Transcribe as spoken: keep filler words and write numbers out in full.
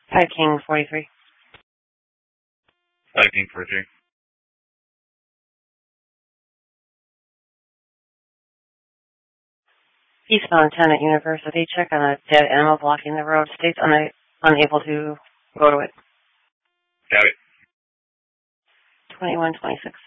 Five King forty-three. Five King forty-three. Eastbound ten at University. Check on a dead animal blocking the road. State's una- unable to go to it. Got it. twenty-one twenty-six.